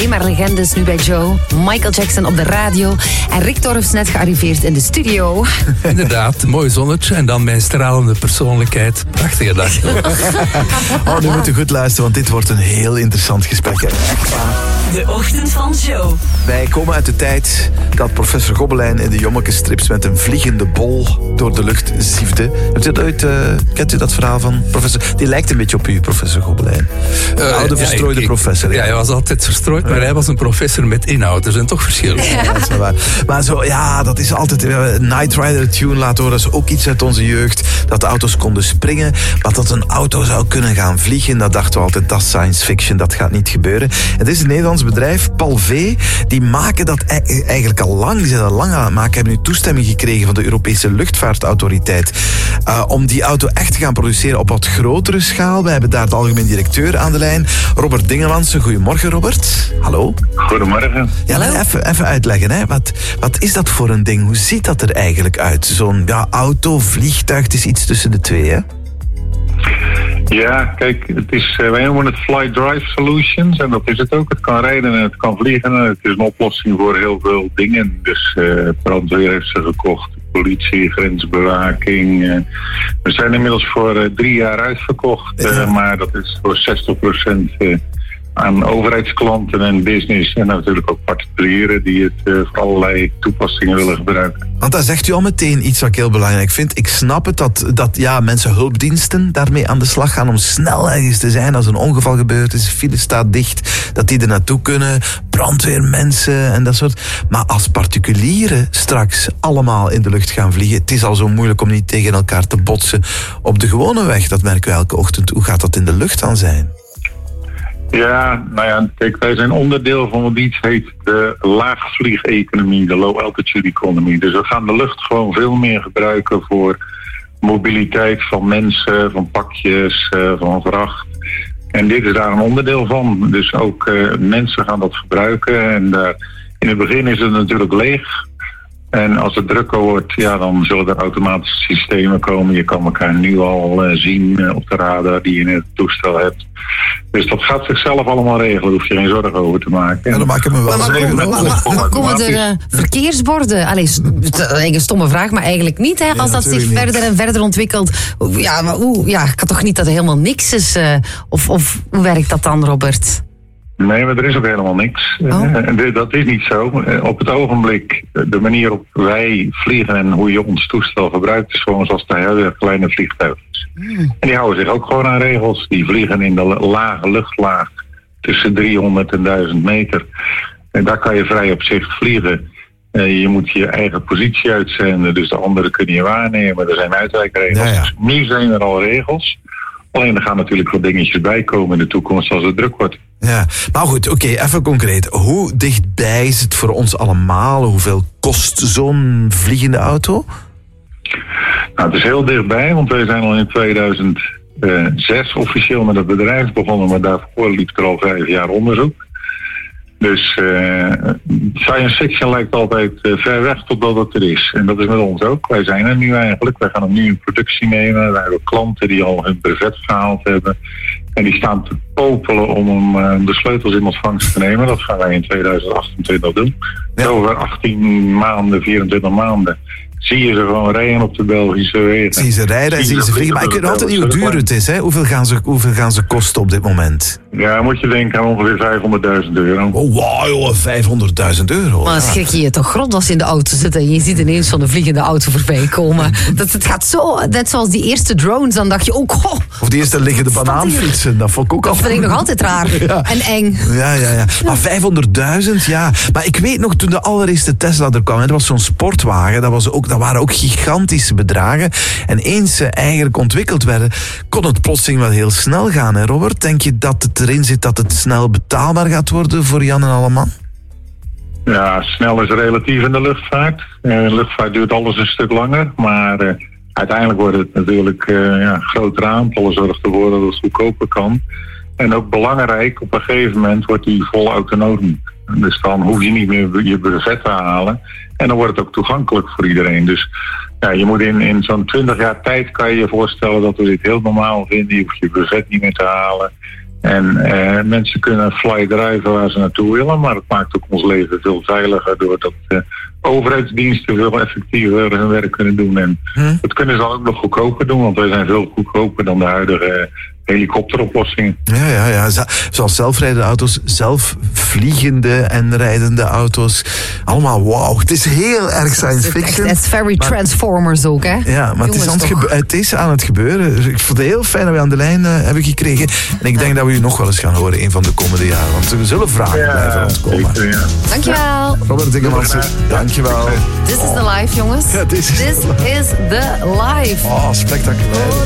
alleen maar legendes nu bij Joe. Michael Jackson op de radio. En Rick Torfs net gearriveerd in de studio. Inderdaad, mooi zonnetje en dan mijn stralende persoonlijkheid. Prachtige dag. Nu moet u goed luisteren, want dit wordt een heel interessant gesprek. De ochtend van Joe. Wij komen uit de tijd dat professor Gobelijn in de Jommeke-strips met een vliegende bol door de lucht ziefde. Kent u dat verhaal van professor? Die lijkt een beetje op u, professor Gobelijn. Oude verstrooide professor. Ja, hij was altijd verstrooid, maar hij was een professor met inhoud. Er zijn toch verschillen. Ja, dat is wel waar. Maar zo, ja, dat is altijd... Knight Rider tune laten horen, dat is ook iets uit onze jeugd. Dat de auto's konden springen. Maar dat een auto zou kunnen gaan vliegen, dat dachten we altijd, dat is science fiction, dat gaat niet gebeuren. Het is een Nederlands bedrijf, Palvé, die maken dat eigenlijk al lang. Die zijn al lang aan het maken, hebben nu toestemming gekregen van de Europese Luchtvaartautoriteit om die auto echt te gaan produceren op wat grotere schaal. We hebben daar de algemeen directeur aan de lijn, Robert Dingelandsen. Goedemorgen, Robert. Hallo. Goedemorgen. Ja, even uitleggen. Hè. Wat is dat voor een ding? Hoe ziet dat er eigenlijk uit? Zo'n auto, vliegtuig, het is iets tussen de twee, hè? Ja, kijk, wij noemen het Flight Drive Solutions en dat is het ook. Het kan rijden en het kan vliegen. Het is een oplossing voor heel veel dingen. Dus brandweer heeft ze gekocht, politie, grensbewaking. We zijn inmiddels voor 3 jaar uitverkocht, maar dat is voor 60% aan overheidsklanten en business en natuurlijk ook particulieren die het voor allerlei toepassingen willen gebruiken. Want daar zegt u al meteen iets wat ik heel belangrijk vind. Ik snap het dat mensen hulpdiensten daarmee aan de slag gaan om snel ergens te zijn als een ongeval gebeurd is, de file staat dicht, dat die er naartoe kunnen, brandweermensen en dat soort. Maar als particulieren straks allemaal in de lucht gaan vliegen, het is al zo moeilijk om niet tegen elkaar te botsen op de gewone weg, dat merken we elke ochtend. Hoe gaat dat in de lucht dan zijn? Ja, kijk, wij zijn onderdeel van wat iets heet de laagvliegeconomie, de low altitude economy. Dus we gaan de lucht gewoon veel meer gebruiken voor mobiliteit van mensen, van pakjes, van vracht. En dit is daar een onderdeel van. Dus ook mensen gaan dat gebruiken. En in het begin is het natuurlijk leeg. En als het drukker wordt, dan zullen er automatische systemen komen. Je kan elkaar nu al zien op de radar die je in het toestel hebt. Dus dat gaat zichzelf allemaal regelen. Daar hoef je geen zorgen over te maken. Ja, dan maken we wel. Maar komen er verkeersborden? Allee, een stomme vraag, maar eigenlijk niet. Hè? Als dat zich verder en verder ontwikkelt. Ja, maar ik kan toch niet dat er helemaal niks is? Of hoe werkt dat dan, Robert? Nee, maar er is ook helemaal niks. Dat is niet zo. Op het ogenblik, de manier op wij vliegen en hoe je ons toestel gebruikt, is gewoon zoals de hele kleine vliegtuigjes. En die houden zich ook gewoon aan regels. Die vliegen in de lage luchtlaag tussen 300 en 1000 meter. En daar kan je vrij op zicht vliegen. Je moet je eigen positie uitzenden, dus de anderen kunnen je waarnemen. Er zijn uitwijkregels. Ja. Dus nu zijn er al regels. Alleen er gaan natuurlijk wat dingetjes bij komen in de toekomst als het druk wordt. Ja, maar goed, oké, even concreet. Hoe dichtbij is het voor ons allemaal? Hoeveel kost zo'n vliegende auto? Nou, het is heel dichtbij, want wij zijn al in 2006 officieel met het bedrijf begonnen, maar daarvoor liep er al 5 jaar onderzoek. Dus science fiction lijkt altijd ver weg totdat het er is. En dat is met ons ook. Wij zijn er nu eigenlijk. Wij gaan hem nu in productie nemen. Wij hebben klanten die al hun brevet gehaald hebben. En die staan te popelen om hem de sleutels in ontvangst te nemen. Dat gaan wij in 2028 doen. Ja. Over 18 maanden, 24 maanden. Zie je ze gewoon rijden op de Belgische wegen. Zie je ze rijden en zie je ze vliegen. Maar ik weet altijd niet hoe duur het is. Hè? Hoeveel gaan ze kosten op dit moment? Ja, moet je denken aan ongeveer €500.000. Oh, wow, €500.000. Maar dan schrik je je toch grond als je in de auto zit en je ziet ineens zo'n vliegende auto voorbij komen. Het gaat zo, net zoals die eerste drones, dan dacht je ook... Oh, of die eerste liggende banaanfietsen, dat vond ik ook al... Dat vind ik nog altijd raar en eng. Ja. Maar 500.000, ja. Maar ik weet nog, toen de allereerste Tesla er kwam, dat was zo'n sportwagen, dat waren ook gigantische bedragen. En eens ze eigenlijk ontwikkeld werden, kon het plotseling wel heel snel gaan, hè Robert? Denk je dat het erin zit dat het snel betaalbaar gaat worden voor Jan en Alleman? Ja, snel is relatief in de luchtvaart. De luchtvaart duurt alles een stuk langer, maar uiteindelijk wordt het natuurlijk grotere aantallen zorgt ervoor dat het goedkoper kan. En ook belangrijk, op een gegeven moment wordt die vol autonoom. Dus dan hoef je niet meer je brevet te halen. En dan wordt het ook toegankelijk voor iedereen. Dus je moet in zo'n 20 jaar tijd kan je je voorstellen dat we dit heel normaal vinden. Je hoeft je brevet niet meer te halen. En mensen kunnen fly drijven waar ze naartoe willen, maar het maakt ook ons leven veel veiliger doordat overheidsdiensten veel effectiever hun werk kunnen doen. En dat kunnen ze ook nog goedkoper doen, want wij zijn veel goedkoper dan de huidige helikopteroplossing. Ja. Zoals zelfrijdende auto's, zelfvliegende en rijdende auto's. Allemaal wauw. Het is heel erg science fiction. Het is very Transformers ook, hè? Ja, maar het is aan het gebeuren. Dus ik vond het heel fijn dat we aan de lijn hebben gekregen. En ik denk dat we u nog wel eens gaan horen een van de komende jaren. Want er zullen vragen blijven ontkomen. Ja. Dankjewel. Robert Dingemansen, dankjewel. This is the life, jongens. Ja, this is the life. Oh, spectaculair.